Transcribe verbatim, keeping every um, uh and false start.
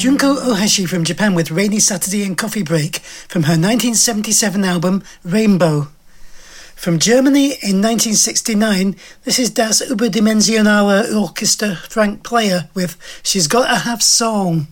Junko Ohashi from Japan with Rainy Saturday and Coffee Break from her nineteen seventy-seven album Rainbow. From Germany in nineteen sixty-nine, this is Das Überdimensionale Orchester Frank Player with She's Gotta Have Song.